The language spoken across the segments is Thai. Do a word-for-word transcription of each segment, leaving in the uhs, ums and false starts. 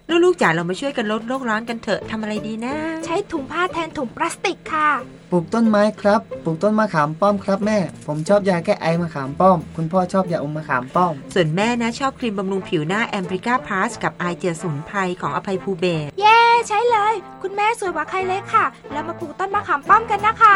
ลูกๆจ๋าเรามาช่วยกันลดโลกร้อนกันเถอะทำอะไรดีนะใช้ถุงผ้าแทนถุงพลาสติกค่ะปลูกต้นไม้ครับปลูกต้นมะขามป้อมครับแม่ผมชอบยาแก้ไอมะขามป้อมคุณพ่อชอบยาอมมะขามป้อมส่วนแม่นะชอบครีมบำรุงผิวหน้าแอมบริก้าพลัสกับไอเจลสมุนไพรของอภัยภูเบศรเย้ใช้เลยคุณแม่สวยกว่าใครเลยค่ะแล้วมาปลูกต้นมะขามป้อมกันนะคะ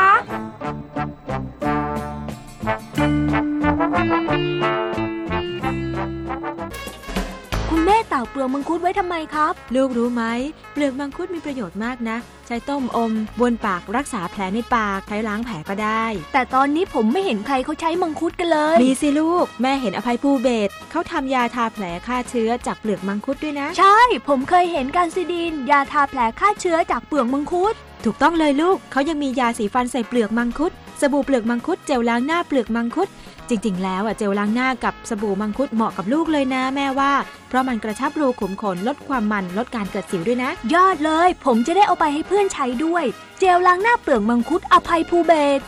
คุณแม่เต่าเปลือกมังคุดไว้ทำไมครับลูกรู้ไหมเปลือกมังคุดมีประโยชน์มากนะใช้ต้มอมบนปากรักษาแผลในปากใช้ล้างแผลก็ได้แต่ตอนนี้ผมไม่เห็นใครเขาใช้มังคุดกันเลยมีสิลูกแม่เห็นอภัยภูเบศรเขาทำยาทาแผลฆ่าเชื้อจากเปลือกมังคุดด้วยนะใช่ผมเคยเห็นการซิดีนยาทาแผลฆ่าเชื้อจากเปลือกมังคุดถูกต้องเลยลูกเขายังมียาสีฟันใส่เปลือกมังคุดสบู่เปลือกมังคุดเจลล้างหน้าเปลือกมังคุดจริงๆแล้วอ่ะเจลล้างหน้ากับสบู่มังคุดเหมาะกับลูกเลยนะแม่ว่าเพราะมันกระชับรูขุมขนลดความมันลดการเกิดสิวด้วยนะยอดเลยผมจะได้เอาไปให้เพื่อนใช้ด้วยเจลล้างหน้าเปลือกมังคุดอภัยภูเบศร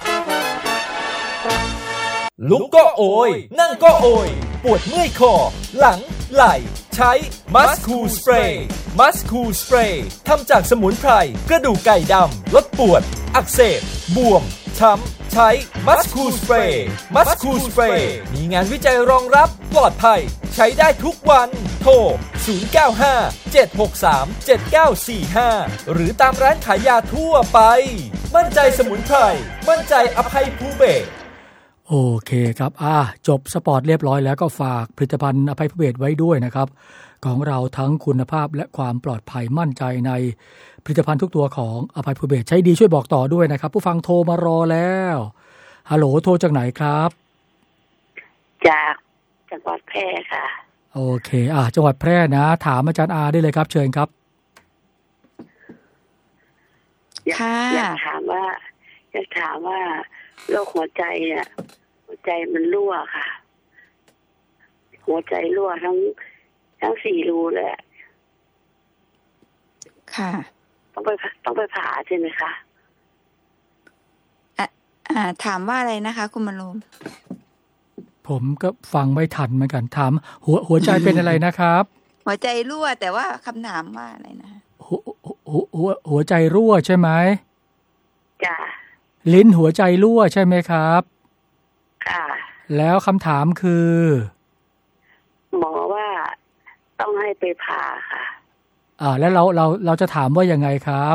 ลุกก็โอยนั่งก็โอยปวดเมื่อยคอหลังไหล่ใช้มัสคูสเปรย์มัสคูสเปรย์ทำจากสมุนไพรกระดูกไก่ดำลดปวดอักเสบบวมช้ำใช้มัสคูสเปรย์มัสคูสเปรย์มีงานวิจัยรองรับปลอดภัยใช้ได้ทุกวันโทรศูนย์ เก้า ห้า เจ็ด หก สาม เจ็ด เก้า สี่ ห้าหรือตามร้านขายยาทั่วไปมั่นใจสมุนไพรมั่นใจอภัยภูเบศรโอเคครับอ่าจบสปอร์ตเรียบร้อยแล้วก็ฝากผลิตภัณฑ์อภัยภูเบศรไว้ด้วยนะครับของเราทั้งคุณภาพและความปลอดภัยมั่นใจในผลิตภัณฑ์ทุกตัวของอภัยภูเบศรใช้ดีช่วยบอกต่อด้วยนะครับผู้ฟังโทรมารอแล้วฮัลโหลโทรจากไหนครับจากจังหวัดแพร่ค่ะโอเคอ่าจังหวัดแพร่นะถามอาจารย์อาได้เลยครับเชิญครับค่ะอยากถามว่าอยากถามว่าโรคหัวใจอ่ะหัวใจมันรั่วค่ะหัวใจรั่วทั้งทั้งสี่รูเลยค่ะต้องไปต้องไปผ่าใช่ไหมคะอ่ะอ่าถามว่าอะไรนะคะคุณมรูมผมก็ฟังไม่ทันเหมือนกันถามหัวหัวใจเป็นอะไรนะครับหัวใจรั่วแต่ว่าคำถามว่าอะไรนะหัวหัวหัวใจรั่วใช่ไหมจ้ะลิ้นหัวใจรั่วใช่ไหมครับค่ะแล้วคำถามคือหมอว่าต้องให้ไปผ่าค่ะอ่าแล้วเราเราเราจะถามว่ายังไงครับ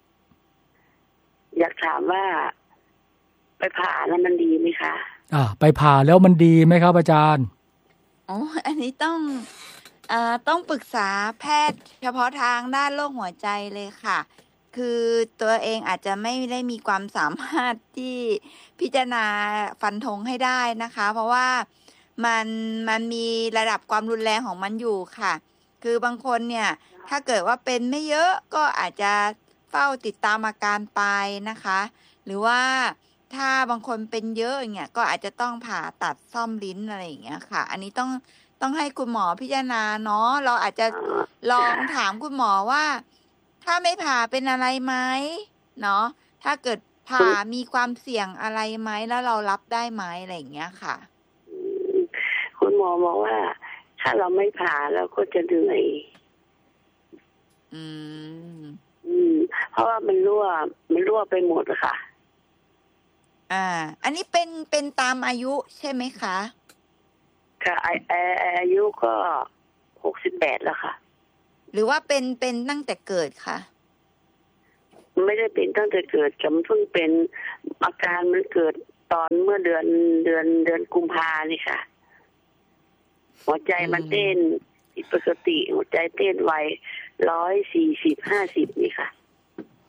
อยากถามว่าไปผ่าแล้วมันดีไหมคะอ่าไปผ่าแล้วมันดีไหมครับอาจารย์อ๋ออันนี้ต้องอ่าต้องปรึกษาแพทย์เฉพาะทางด้านโรคหัวใจเลยค่ะคือตัวเองอาจจะไม่ได้มีความสามารถที่พิจารณาฟันธงให้ได้นะคะเพราะว่ามันมันมีระดับความรุนแรงของมันอยู่ค่ะคือบางคนเนี่ยถ้าเกิดว่าเป็นไม่เยอะก็อาจจะเฝ้าติดตามอาการไปนะคะหรือว่าถ้าบางคนเป็นเยอะอย่างเงี้ยก็อาจจะต้องผ่าตัดซ่อมลิ้นอะไรอย่างเงี้ยค่ะอันนี้ต้องต้องให้คุณหมอพิจารณาเนาะเราอาจจะลองถามคุณหมอว่าถ้าไม่ผ่าเป็นอะไรไหมเนาะถ้าเกิดผ่ามีความเสี่ยงอะไรไหมแล้วเรารับได้ไหมอะไรอย่างเงี้ยค่ะคุณหมอบอกว่าถ้าเราไม่ผ่าเราก็จะเหนื่อยอืมอืมเพราะว่ามันรั่วมันรั่วไปหมดอะค่ะอ่าอันนี้เป็นเป็นตามอายุใช่ไหมคะค่ะไอไออายุก็หกสิบแปดแล้วค่ะหรือว่าเป็นเป็นตั้งแต่เกิดค่ะไม่ได้เป็นตั้งแต่เกิดจำเพิ่งเป็นอาการมันเกิดตอนเมื่อเดือนเดือนเดือนกุมภานี่ค่ะหัวใจมันเต้นผิดปกติหัวใจเต้นไวร้อยสี่สิบห้าสิบนี่ค่ะ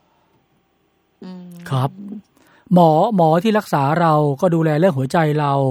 ครับหมอหมอที่รักษาเราก็ดูแลเรื่องหัวใจเรา